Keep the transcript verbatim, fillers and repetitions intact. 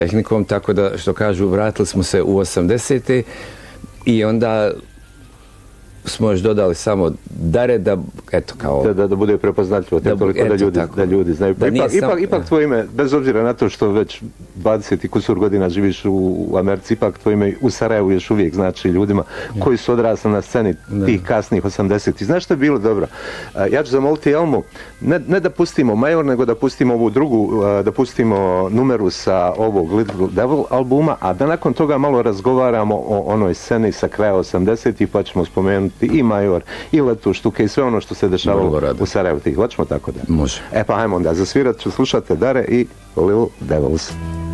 tehnikom, tako da, što kažu, vratili smo se u osamdesete i onda smo još dodali samo Dare da, eto, kao... Da, da, da bude prepoznatljivo, da, toliko eto, da, ljudi, da ljudi znaju. Da ipak, sam... ipak, ipak tvoje ime, bez obzira na to što već dvadeset i kusur godina živiš u, u Americi, ipak tvoje ime u Sarajevu još uvijek znači ljudima ja. koji su odrasli na sceni da. tih kasnih osamdesetih. Znaš što je bilo dobro? Ja ću zamoliti Elmu, ne, ne da pustimo Major, nego da pustimo ovu drugu, da pustimo numeru sa ovog Little Devil albuma, a da nakon toga malo razgovaramo o onoj sceni sa kraja osamdesetih, pa ćemo spomenuti i Major, i Letu štuke i sve ono što se dešavalo u Sarajevu. Hoćemo tako da? Može. E pa hajmo onda, zasvirat ću, slušate Dare i Little Devils.